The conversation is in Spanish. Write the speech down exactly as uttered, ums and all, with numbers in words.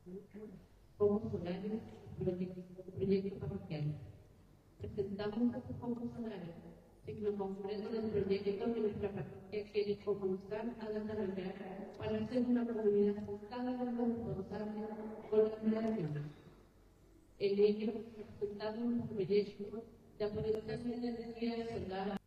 como horario proyecto parroquial. Presentamos como funcionarios cicloconferencia del proyecto que nuestra parroquia quiere comenzar a desarrollar para ser una comunidad cada vez más responsable con la migración. En ello, presentamos un proyecto de aprovechar la energía solar